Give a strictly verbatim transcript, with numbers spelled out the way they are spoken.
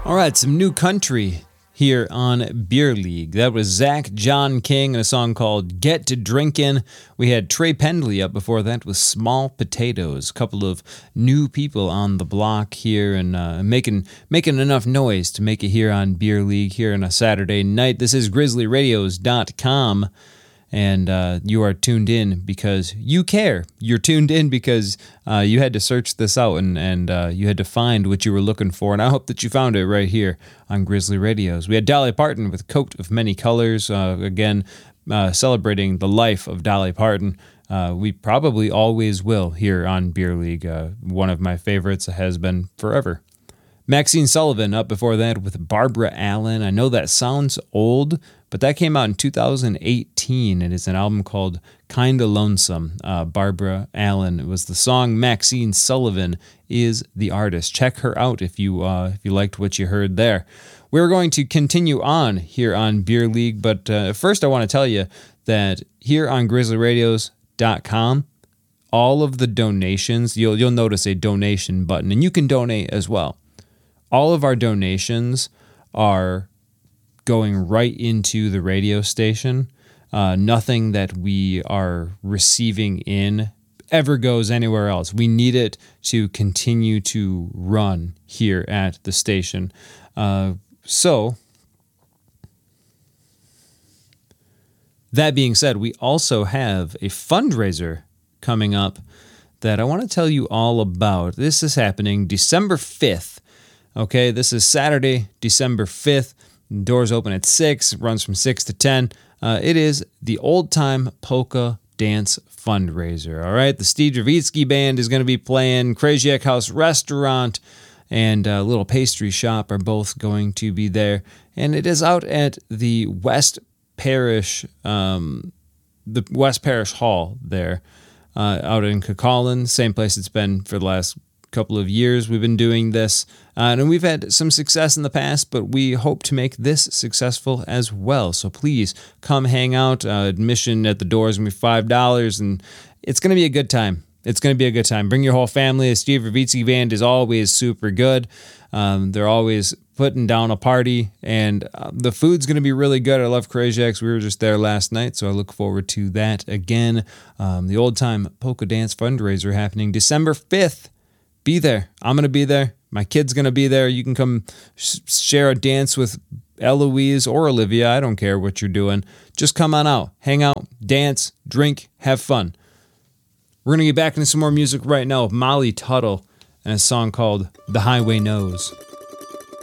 All right, some new country here on Beer League. That was Zach John King and a song called Get to Drinkin'. We had Trey Pendley up before that with Small Potatoes. A couple of new people on the block here and uh, making making enough noise to make it here on Beer League here on a Saturday night. This is grizzly radios dot com. And uh, you are tuned in because you care. You're tuned in because uh, you had to search this out and, and uh, you had to find what you were looking for. And I hope that you found it right here on Grizzly Radios. We had Dolly Parton with Coat of Many Colors. Uh, again, uh, celebrating the life of Dolly Parton. Uh, we probably always will here on Beer League. Uh, one of my favorites has been forever. Maxine Sullivan up before that with Barbara Allen. I know that sounds old, but that came out in two thousand eighteen. It is an album called Kinda Lonesome. Uh, Barbara Allen was the song. Maxine Sullivan is the artist. Check her out if you uh, if you liked what you heard there. We're going to continue on here on Beer League, but uh, first I want to tell you that here on grizzly radios dot com, all of the donations, you'll you'll notice a donation button, and you can donate as well. All of our donations are going right into the radio station. Uh, nothing that we are receiving in ever goes anywhere else. We need it to continue to run here at the station. Uh, so, that being said, we also have a fundraiser coming up that I want to tell you all about. This is happening December fifth. Okay, this is Saturday, December fifth. Doors open at six, runs from six to ten. Uh, it is the Old Time Polka Dance Fundraiser, all right? The Steve Dravitsky Band is going to be playing. Krasiak House Restaurant and a little pastry shop are both going to be there. And it is out at the West Parish, um, the West Parish Hall there, uh, out in Cucullin, same place it's been for the last couple of years. We've been doing this, uh, and we've had some success in the past, but we hope to make this successful as well. So please come hang out. Uh, admission at the door is going to be five dollars, and it's going to be a good time. It's going to be a good time. Bring your whole family. The Steve Dravitsky Band is always super good. Um, they're always putting down a party, and uh, the food's going to be really good. I love Krasiak's. We were just there last night, so I look forward to that again. Um, the Old Time Polka Dance Fundraiser happening December fifth. Be there. I'm going to be there. My kid's going to be there. You can come sh- share a dance with Eloise or Olivia. I don't care what you're doing. Just come on out. Hang out, dance, drink, have fun. We're going to get back into some more music right now with Molly Tuttle and a song called The Highway Knows.